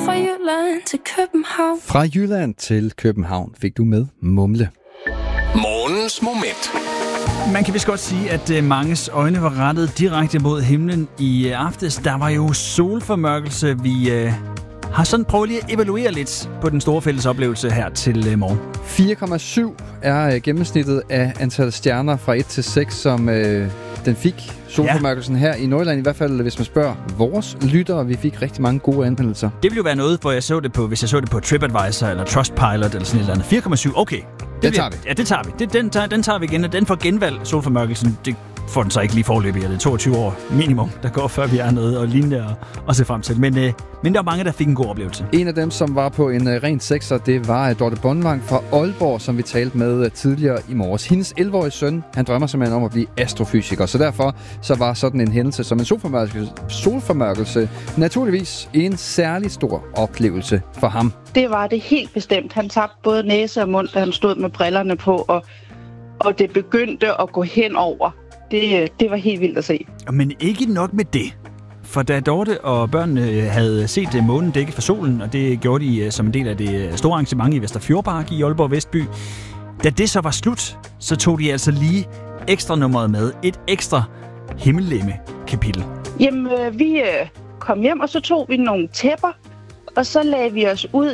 Fra Jylland til København. Fra Jylland til København fik du med Mumle. Morgens moment. Man kan vist godt sige, at manges øjne var rettet direkte mod himlen i aftes. Der var jo solformørkelse. Vi har sådan prøvet lige at evaluere lidt på den store fælles oplevelse her til morgen. 4,7 er gennemsnittet af antallet stjerner fra 1 til 6, som den fik. Solformørkelsen her i Nordjylland, i hvert fald hvis man spørger vores lyttere. Vi fik rigtig mange gode anmeldelser. Det ville jo være noget, hvor jeg så det på, hvis jeg så det på TripAdvisor eller Trustpilot eller sådan et eller andet. 4,7, okay. Det tager vi. Ja, det tager vi. Den tager vi igen, og den får genvalg, solformørkelsen. Det får den så ikke lige forløbig. Det er 22 år minimum, der går, før vi er noget og lignende og se frem til. Men der var mange, der fik en god oplevelse. En af dem, som var på en ren sekser, det var Dorte Bondvang fra Aalborg, som vi talte med tidligere i morges. Hendes 11-årige søn, han drømmer simpelthen om at blive astrofysiker, så derfor så var sådan en hændelse som en solformørkelse naturligvis en særlig stor oplevelse for ham. Det var det helt bestemt. Han tabte både næse og mund, da han stod med brillerne på, og det begyndte at gå henover. Det var helt vildt at se. Men ikke nok med det. For da Dorte og børnene havde set månen dække for solen, og det gjorde de som en del af det store arrangement i Vesterfjordpark i Aalborg Vestby, da det så var slut, så tog de altså lige ekstra nummeret med. Et ekstra himmellemme-kapitel. Jamen, vi kom hjem, og så tog vi nogle tæpper, og så lagde vi os ud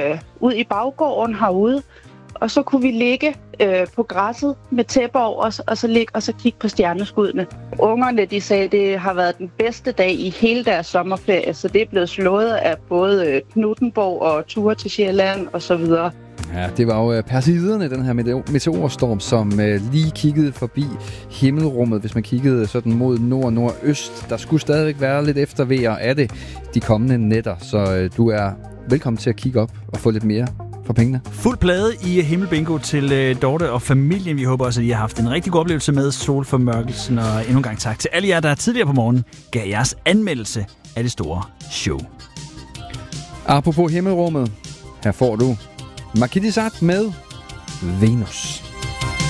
i baggården herude, og så kunne vi ligge på græsset med tæpper over os, og så ligge og så kigge på stjerneskuddene. Ungerne, de sagde, at det har været den bedste dag i hele deres sommerferie, så det er blevet slået af både Knuthenborg og ture til Sjælland og så videre. Ja, det var jo Perseiderne, den her meteorstorm, som lige kiggede forbi himmelrummet, hvis man kiggede sådan mod nord og nordøst. Der skulle stadigvæk være lidt eftervejr af det de kommende nætter, så du er velkommen til at kigge op og få lidt mere for pengene. Fuld plade i Himmelbingo til Dorte og familien. Vi håber også, at I har haft en rigtig god oplevelse med solformørkelsen, og endnu en gang tak til alle jer, der tidligere på morgenen gav jeres anmeldelse af det store show. Apropos himmelrummet, her får du Marquis de Sade med Venus.